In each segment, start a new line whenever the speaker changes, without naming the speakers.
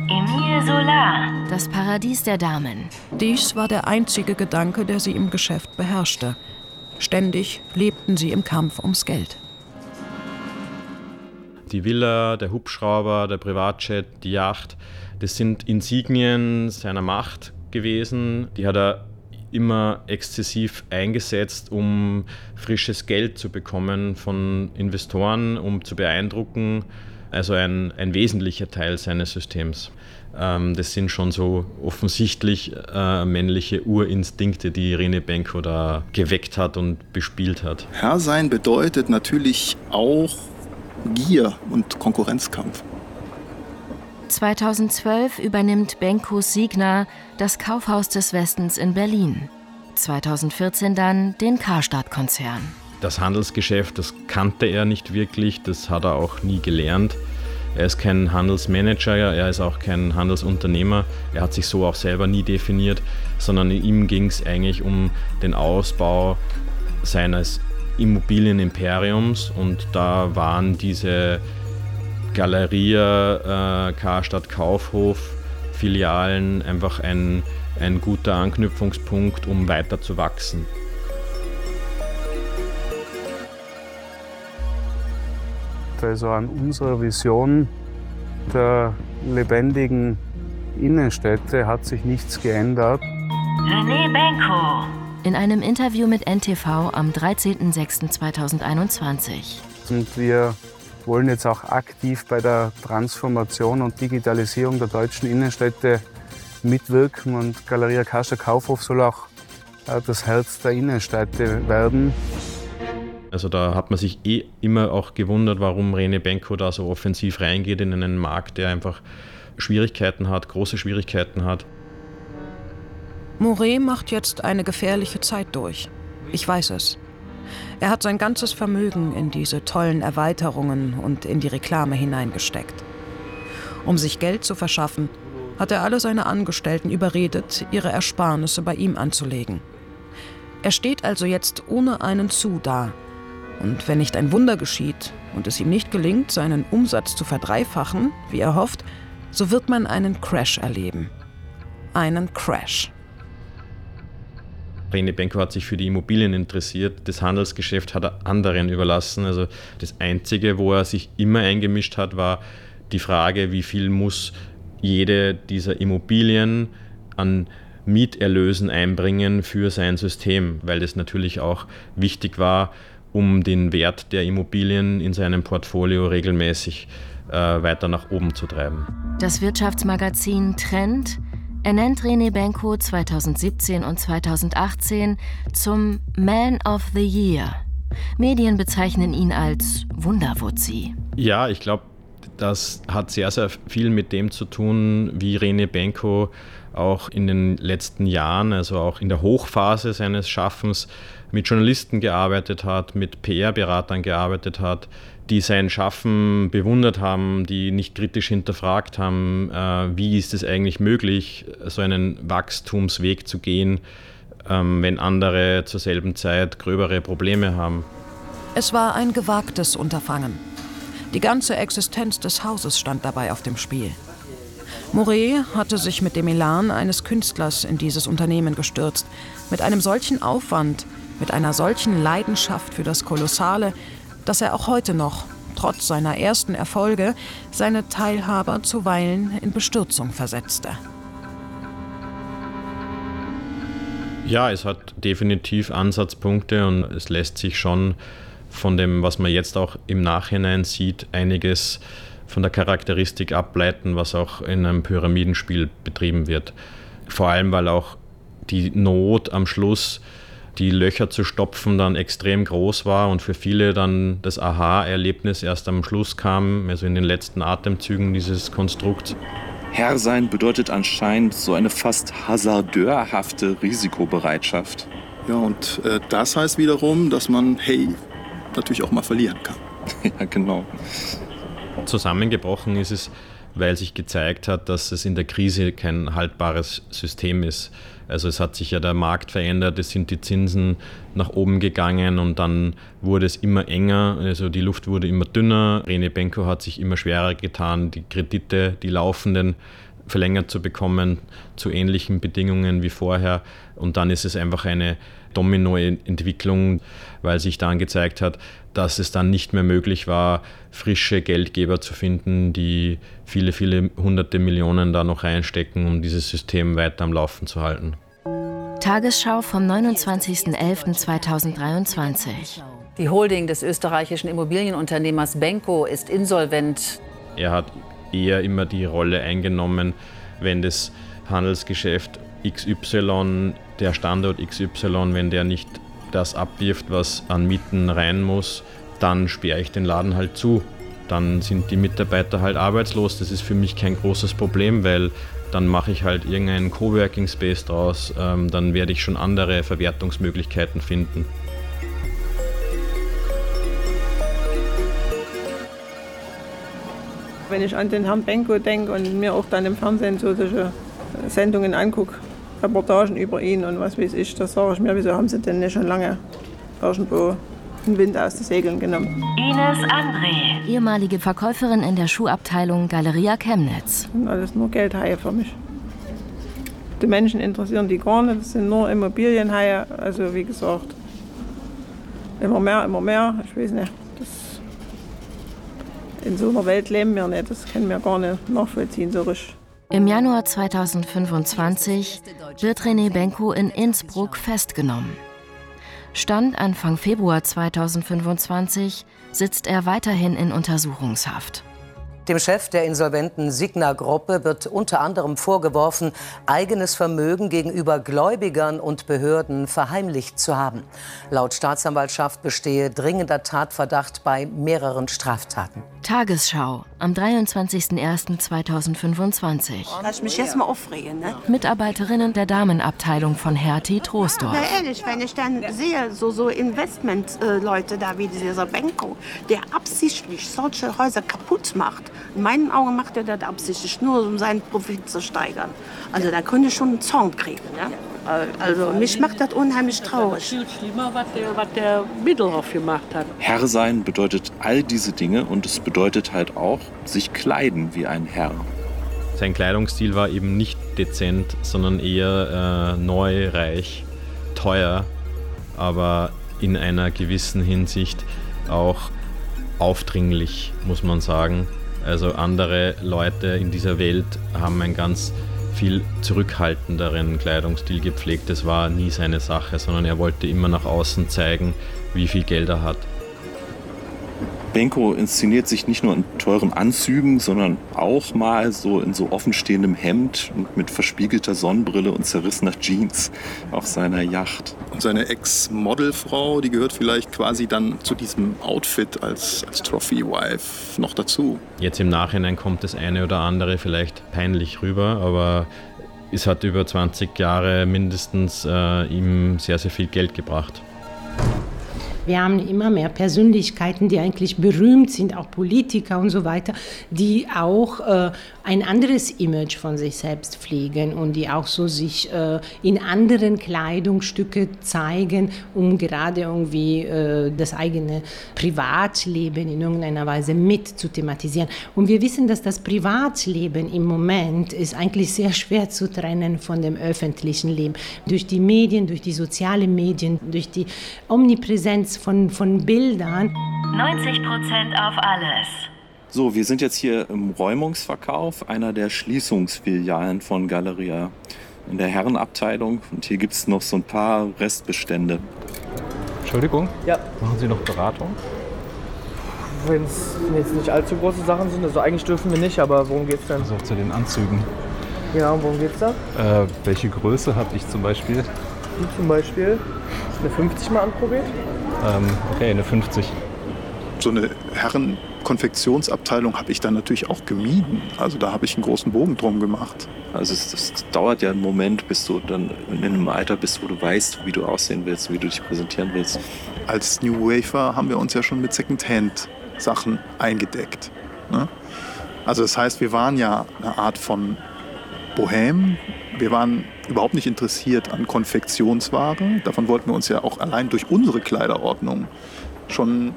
Emile Solar. Das Paradies der Damen.
Dies war der einzige Gedanke, der sie im Geschäft beherrschte. Ständig lebten sie im Kampf ums Geld.
Die Villa, der Hubschrauber, der Privatjet, die Yacht, das sind Insignien seiner Macht gewesen. Die hat er immer exzessiv eingesetzt, um frisches Geld zu bekommen von Investoren, um zu beeindrucken. Also ein wesentlicher Teil seines Systems. Das sind schon so offensichtlich männliche Urinstinkte, die René Benko da geweckt hat und bespielt hat.
Herr sein bedeutet natürlich auch Gier und Konkurrenzkampf.
2012 übernimmt Benko Signa das Kaufhaus des Westens in Berlin. 2014 dann den Karstadt-Konzern.
Das Handelsgeschäft, das kannte er nicht wirklich, das hat er auch nie gelernt. Er ist kein Handelsmanager, er ist auch kein Handelsunternehmer. Er hat sich so auch selber nie definiert, sondern ihm ging es eigentlich um den Ausbau seines Immobilienimperiums. Und da waren diese Galeria, Karstadt Kaufhof, Filialen einfach ein guter Anknüpfungspunkt, um weiter zu wachsen.
Also an unserer Vision der lebendigen Innenstädte hat sich nichts geändert.
René Benko. In einem Interview mit NTV am 13.06.2021.
Und wir wollen jetzt auch aktiv bei der Transformation und Digitalisierung der deutschen Innenstädte mitwirken. Und Galeria Karstadt Kaufhof soll auch das Herz der Innenstädte werden.
Also da hat man sich immer auch gewundert, warum René Benko da so offensiv reingeht in einen Markt, der einfach Schwierigkeiten hat, große Schwierigkeiten hat.
Mouret macht jetzt eine gefährliche Zeit durch. Ich weiß es. Er hat sein ganzes Vermögen in diese tollen Erweiterungen und in die Reklame hineingesteckt. Um sich Geld zu verschaffen, hat er alle seine Angestellten überredet, ihre Ersparnisse bei ihm anzulegen. Er steht also jetzt ohne einen Sou da. Und wenn nicht ein Wunder geschieht und es ihm nicht gelingt, seinen Umsatz zu verdreifachen, wie er hofft, so wird man einen Crash erleben. Einen Crash.
René Benko hat sich für die Immobilien interessiert, das Handelsgeschäft hat er anderen überlassen. Also das Einzige, wo er sich immer eingemischt hat, war die Frage, wie viel muss jede dieser Immobilien an Mieterlösen einbringen für sein System, weil das natürlich auch wichtig war, um den Wert der Immobilien in seinem Portfolio regelmäßig weiter nach oben zu treiben.
Das Wirtschaftsmagazin Trend ernennt René Benko 2017 und 2018 zum Man of the Year. Medien bezeichnen ihn als Wunderwuzzi.
Ja, ich glaube, das hat sehr, sehr viel mit dem zu tun, wie René Benko auch in den letzten Jahren, also auch in der Hochphase seines Schaffens, mit Journalisten gearbeitet hat, mit PR-Beratern gearbeitet hat, die sein Schaffen bewundert haben, die nicht kritisch hinterfragt haben, wie ist es eigentlich möglich, so einen Wachstumsweg zu gehen, wenn andere zur selben Zeit gröbere Probleme haben.
Es war ein gewagtes Unterfangen. Die ganze Existenz des Hauses stand dabei auf dem Spiel. Mouret hatte sich mit dem Elan eines Künstlers in dieses Unternehmen gestürzt, mit einem solchen Aufwand, mit einer solchen Leidenschaft für das Kolossale, dass er auch heute noch, trotz seiner ersten Erfolge, seine Teilhaber zuweilen in Bestürzung versetzte.
Ja, es hat definitiv Ansatzpunkte und es lässt sich schon von dem, was man jetzt auch im Nachhinein sieht, einiges von der Charakteristik ableiten, was auch in einem Pyramidenspiel betrieben wird. Vor allem, weil auch die Not am Schluss, die Löcher zu stopfen, dann extrem groß war und für viele dann das Aha-Erlebnis erst am Schluss kam, also in den letzten Atemzügen dieses Konstrukts.
Herr sein bedeutet anscheinend so eine fast hasardeurhafte Risikobereitschaft. Ja, und das heißt wiederum, dass man, natürlich auch mal verlieren kann.
Ja, genau. Zusammengebrochen ist es, weil sich gezeigt hat, dass es in der Krise kein haltbares System ist. Also es hat sich ja der Markt verändert, es sind die Zinsen nach oben gegangen und dann wurde es immer enger, also die Luft wurde immer dünner. René Benko hat sich immer schwerer getan, die Kredite, die laufenden, verlängert zu bekommen zu ähnlichen Bedingungen wie vorher. Und dann ist es einfach eine Dominoentwicklung, weil sich dann gezeigt hat, dass es dann nicht mehr möglich war, frische Geldgeber zu finden, die viele, viele hunderte Millionen da noch reinstecken, um dieses System weiter am Laufen zu halten.
Tagesschau vom 29.11.2023.
Die Holding des österreichischen Immobilienunternehmers Benko ist insolvent.
Er hat eher immer die Rolle eingenommen, wenn das Handelsgeschäft XY, der Standort XY, wenn der nicht das abwirft, was an Mieten rein muss, dann sperre ich den Laden halt zu. Dann sind die Mitarbeiter halt arbeitslos. Das ist für mich kein großes Problem, weil dann mache ich halt irgendeinen Coworking Space draus. Dann werde ich schon andere Verwertungsmöglichkeiten finden.
Wenn ich an den Herrn Benko denke und mir auch dann im Fernsehen so solche Sendungen angucke, Reportagen über ihn und was weiß ich, da sage ich mir, wieso haben sie denn nicht schon lange irgendwo den Wind aus den Segeln genommen.
Ines André, ehemalige Verkäuferin in der Schuhabteilung Galeria Chemnitz.
Das sind alles nur Geldhaie für mich. Die Menschen interessieren die gar nicht, das sind nur Immobilienhaie, also wie gesagt, immer mehr, ich weiß nicht. In so einer Welt leben wir nicht, das können wir gar nicht nachvollziehen so richtig.
Im Januar 2025 wird René Benko in Innsbruck festgenommen. Stand Anfang Februar 2025 sitzt er weiterhin in Untersuchungshaft.
Dem Chef der insolventen Signa-Gruppe wird unter anderem vorgeworfen, eigenes Vermögen gegenüber Gläubigern und Behörden verheimlicht zu haben. Laut Staatsanwaltschaft bestehe dringender Tatverdacht bei mehreren Straftaten.
Tagesschau am 23.01.2025.
Lass ich mich jetzt mal aufregen, ne?
Mitarbeiterinnen der Damenabteilung von Hertie Troisdorf.
Na ehrlich, wenn ich dann sehe, so Investment-Leute da wie dieser Benko, der absichtlich solche Häuser kaputt macht. In meinen Augen macht er das absichtlich, nur um seinen Profit zu steigern. Also da könnte ich schon einen Zorn kriegen. Ne? Also mich macht das unheimlich traurig.
Viel schlimmer, was der Middelhoff gemacht hat.
Herr sein bedeutet all diese Dinge und es bedeutet halt auch, sich kleiden wie ein Herr.
Sein Kleidungsstil war eben nicht dezent, sondern eher neu, reich, teuer, aber in einer gewissen Hinsicht auch aufdringlich, muss man sagen. Also andere Leute in dieser Welt haben einen ganz viel zurückhaltenderen Kleidungsstil gepflegt. Das war nie seine Sache, sondern er wollte immer nach außen zeigen, wie viel Geld er hat.
Benko inszeniert sich nicht nur in teuren Anzügen, sondern auch mal so in so offenstehendem Hemd und mit verspiegelter Sonnenbrille und zerrissener Jeans auf seiner Yacht.
Und seine Ex-Modelfrau, die gehört vielleicht quasi dann zu diesem Outfit als Trophy-Wife noch dazu.
Jetzt im Nachhinein kommt das eine oder andere vielleicht peinlich rüber, aber es hat über 20 Jahre mindestens ihm sehr, sehr viel Geld gebracht.
Wir haben immer mehr Persönlichkeiten, die eigentlich berühmt sind, auch Politiker und so weiter, die auch ein anderes Image von sich selbst pflegen und die auch so sich in anderen Kleidungsstücke zeigen, um gerade irgendwie das eigene Privatleben in irgendeiner Weise mit zu thematisieren. Und wir wissen, dass das Privatleben im Moment ist eigentlich sehr schwer zu trennen von dem öffentlichen Leben. Durch die Medien, durch die sozialen Medien, durch die Omnipräsenz von Bildern.
90% auf alles.
So, wir sind jetzt hier im Räumungsverkauf einer der Schließungsfilialen von Galeria in der Herrenabteilung. Und hier gibt es noch so ein paar Restbestände.
Entschuldigung?
Ja.
Machen Sie noch Beratung?
Wenn es jetzt nicht allzu große Sachen sind, also eigentlich dürfen wir nicht, aber worum geht's denn?
Also zu den Anzügen.
Genau, worum geht's da?
Welche Größe habe ich zum Beispiel?
Die zum Beispiel eine 50 mal anprobiert.
Okay, eine 50.
So eine Herrenkonfektionsabteilung habe ich dann natürlich auch gemieden. Also da habe ich einen großen Bogen drum gemacht.
Also es dauert ja einen Moment, bis du dann in einem Alter bist, wo du weißt, wie du aussehen willst, wie du dich präsentieren willst.
Als New Wafer haben wir uns ja schon mit Secondhand-Sachen eingedeckt. Ne? Also das heißt, wir waren ja eine Art von Bohem. Wir waren überhaupt nicht interessiert an Konfektionsware. Davon wollten wir uns ja auch allein durch unsere Kleiderordnung schon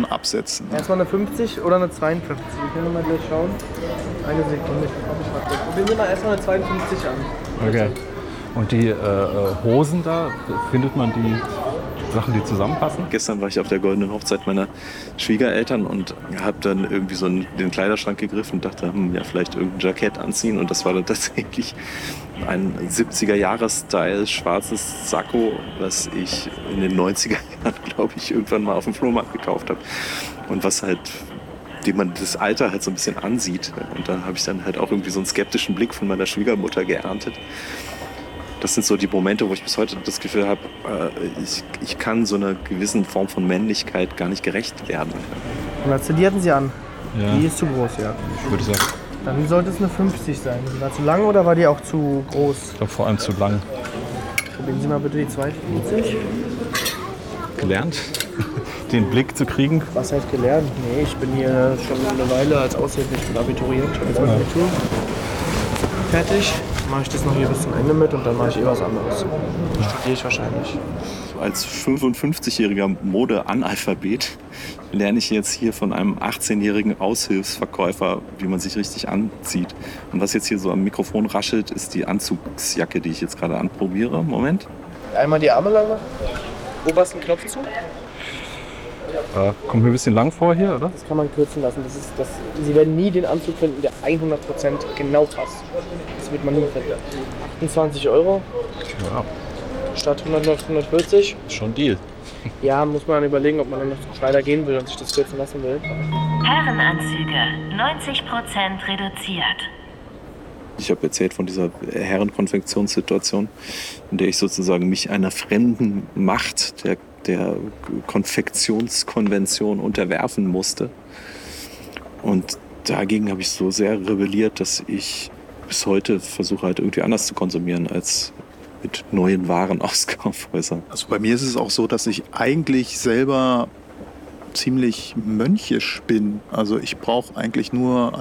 absetzen.
Erstmal eine 50 oder eine 52. Wir können mal gleich schauen. Eine Sekunde, ich habe was. Probieren Sie mal erstmal eine 52 an.
Okay. Und die Hosen da, findet man die Sachen, die zusammenpassen?
Gestern war ich auf der goldenen Hochzeit meiner Schwiegereltern und habe dann irgendwie so in den Kleiderschrank gegriffen und dachte, ja, vielleicht irgendein Jackett anziehen. Und das war dann tatsächlich ein 70er-Jahres-Style schwarzes Sakko, was ich in den 90er Jahren, glaube ich, irgendwann mal auf dem Flohmarkt gekauft habe. Und was halt, dem man das Alter halt so ein bisschen ansieht. Und da habe ich dann halt auch irgendwie so einen skeptischen Blick von meiner Schwiegermutter geerntet. Das sind so die Momente, wo ich bis heute das Gefühl habe, ich kann so einer gewissen Form von Männlichkeit gar nicht gerecht werden.
Und die hatten Sie an?
Ja.
Die ist zu groß, ja.
Ich würde sagen.
Dann sollte es eine 50 sein. War zu lang oder war die auch zu groß?
Ich glaube vor allem zu lang.
Probieren Sie mal bitte die 52.
Gelernt, den Blick zu kriegen.
Was heißt gelernt? Nee, ich bin hier schon eine Weile als Aushilfe. Ich bin Abiturient, ich habe jetzt mein Abitur. Fertig. Mache ich das noch hier bis zum Ende mit und dann mache ich was anderes. Studiere ich wahrscheinlich.
Als 55-jähriger Mode-Analphabet lerne ich jetzt hier von einem 18-jährigen Aushilfsverkäufer, wie man sich richtig anzieht. Und was jetzt hier so am Mikrofon raschelt, ist die Anzugsjacke, die ich jetzt gerade anprobiere. Moment.
Einmal die Arme lang, obersten Knopf zu.
Kommt mir ein bisschen lang vor hier, oder?
Das kann man kürzen lassen. Sie werden nie den Anzug finden, der 100% genau passt. Das wird man nie finden. 28 €.
Ja.
Statt 140.
Schon Deal.
Ja, muss man dann überlegen, ob man dann noch zum Schneider gehen will und sich das kürzen lassen will.
Herrenanzüge 90% reduziert.
Ich habe erzählt von dieser Herrenkonfektionssituation, in der ich sozusagen mich einer fremden Macht, der Konfektionskonvention unterwerfen musste. Und dagegen habe ich so sehr rebelliert, dass ich bis heute versuche halt irgendwie anders zu konsumieren als mit neuen Waren aus Kaufhäusern.
Also bei mir ist es auch so, dass ich eigentlich selber ziemlich mönchisch bin. Also ich brauche eigentlich nur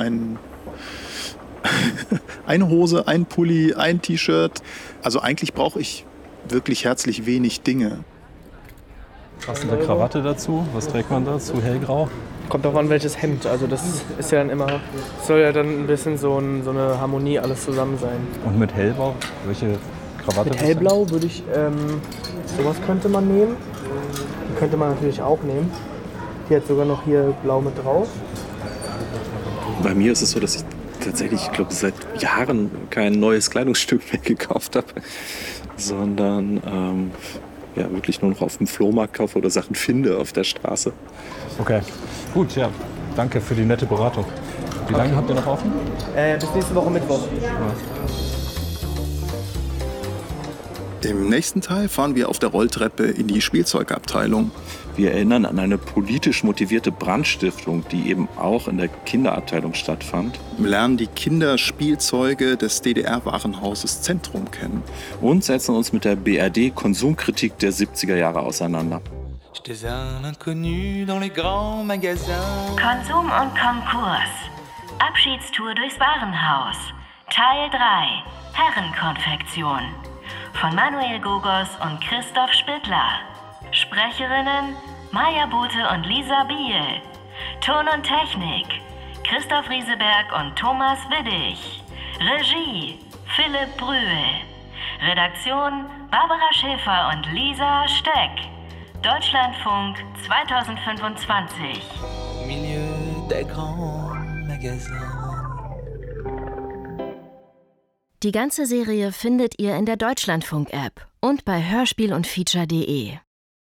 eine Hose, ein Pulli, ein T-Shirt. Also eigentlich brauche ich wirklich herzlich wenig Dinge.
Passende Krawatte dazu. Was trägt man dazu? Hellgrau?
Kommt auch an, welches Hemd. Also das ist ja dann immer, soll ja dann ein bisschen so eine Harmonie alles zusammen sein.
Und mit Hellblau? Welche Krawatte?
Mit Hellblau würde ich, sowas könnte man nehmen. Die könnte man natürlich auch nehmen. Die hat sogar noch hier blau mit drauf.
Bei mir ist es so, dass ich tatsächlich, ich glaube, seit Jahren kein neues Kleidungsstück mehr gekauft habe, sondern wirklich nur noch auf dem Flohmarkt kaufe oder Sachen finde auf der Straße.
Okay, gut, ja. Danke für die nette Beratung. Wie lange habt ihr noch offen?
Bis nächste Woche Mittwoch.
Im nächsten Teil fahren wir auf der Rolltreppe in die Spielzeugabteilung.
Wir erinnern an eine politisch motivierte Brandstiftung, die eben auch in der Kinderabteilung stattfand.
Wir lernen die Kinderspielzeuge des DDR-Warenhauses Zentrum kennen.
Und setzen uns mit der BRD-Konsumkritik der 70er Jahre auseinander.
Konsum und Konkurs. Abschiedstour durchs Warenhaus. Teil 3. Herrenkonfektion. Von Manuel Gogos und Christoph Spittler. Sprecherinnen Maja Bote und Lisa Biel. Ton und Technik Christoph Rieseberg und Thomas Widdig. Regie Philipp Brühl. Redaktion Barbara Schäfer und Lisa Steck. Deutschlandfunk 2025. Milieu des grands magasins. Die ganze Serie findet ihr in der Deutschlandfunk-App und bei hörspiel und feature.de.